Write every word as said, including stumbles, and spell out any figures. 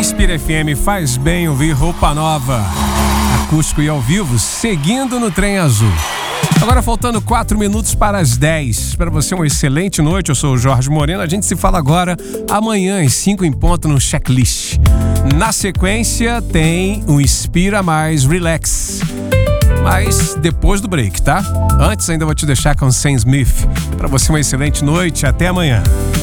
Inspira F M, faz bem ouvir Roupa Nova. Acústico e ao vivo, seguindo no Trem Azul. Agora faltando quatro minutos para as dez. Para você uma excelente noite, eu sou o Jorge Moreno. A gente se fala agora, amanhã às cinco em ponto no Checklist. Na sequência tem o Inspira Mais Relax. Mas depois do break, tá? Antes ainda vou te deixar com Sam Smith. Para você uma excelente noite, até amanhã.